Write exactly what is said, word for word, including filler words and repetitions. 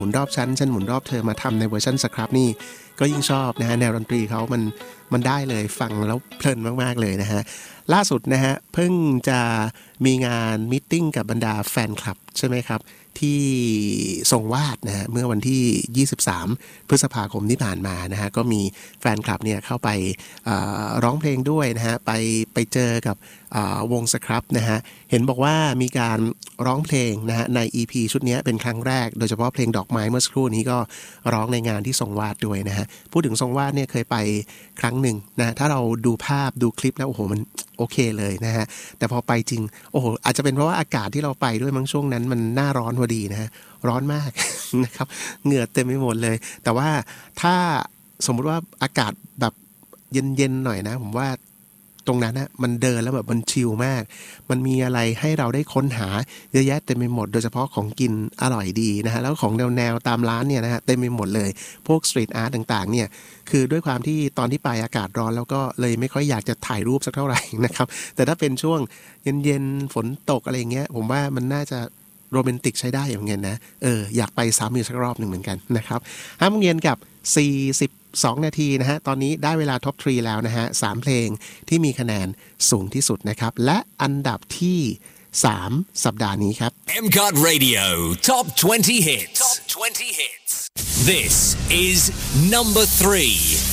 หมุนรอบชั้นฉันหมุนรอบเธอมาทำในเวอร์ชันสครับนี่ก็ยิ่งชอบนะฮะแนวดนตรีเขามันมันได้เลยฟังแล้วเพลินมากๆเลยนะฮะล่าสุดนะฮะเพิ่งจะมีงานมีตติ้งกับบรรดาแฟนคลับใช่ไหมครับที่ทรงวาดนะฮะเมื่อวันที่ยี่สิบสามพฤษภาคมที่ผ่านมานะฮะก็มีแฟนคลับเนี่ยเข้าไปร้องเพลงด้วยนะฮะไปไปเจอกับวงสครับนะฮะเห็นบอกว่ามีการร้องเพลงนะฮะใน อี พี ชุดนี้เป็นครั้งแรกโดยเฉพาะเพลงดอกไม้เมื่อสักครู่นี้ก็ร้องในงานที่ทรงวาดด้วยนะฮะพูดถึงทรงวาดเนี่ยเคยไปครั้งหนึ่งนะถ้าเราดูภาพดูคลิปแล้วโอ้โหมันโอเคเลยนะฮะแต่พอไปจริงโอ้โหอาจจะเป็นเพราะว่าอากาศที่เราไปด้วยมั้งช่วงนั้นมันหน้าร้อนพอดีนะฮะร้อนมาก นะครับเหงื่อเต็มไปหมดเลยแต่ว่าถ้าสมมุติว่าอากาศแบบเย็นๆหน่อยนะผมว่าตรงนั้นนะมันเดินแล้วแบบมันชิลมากมันมีอะไรให้เราได้ค้นหาเยอะแยะเต็มไปหมดโดยเฉพาะของกินอร่อยดีนะฮะแล้วของแนวๆตามร้านเนี่ยนะฮะเต็มไปหมดเลยพวกสตรีทอาร์ตต่างๆเนี่ยคือด้วยความที่ตอนที่ไปอากาศร้อนแล้วก็เลยไม่ค่อยอยากจะถ่ายรูปสักเท่าไหร่นะครับแต่ถ้าเป็นช่วงเย็นๆฝนตกอะไรเงี้ยผมว่ามันน่าจะโรแมนติกใช้ได้อย่างเงี้ยนะเอออยากไปซ้ำอีกสักรอบหนึ่งเหมือนกันนะครับห้าโมงเย็นกับสี่สิบสองนาทีนะฮะตอนนี้ได้เวลาท็อปทรีแล้วนะฮะสามเพลงที่มีคะแนนสูงที่สุดนะครับและอันดับที่สามสัปดาห์นี้ครับเอ็ม ซี โอ ที Radio Top twenty Hits Top twenty Hits This is number three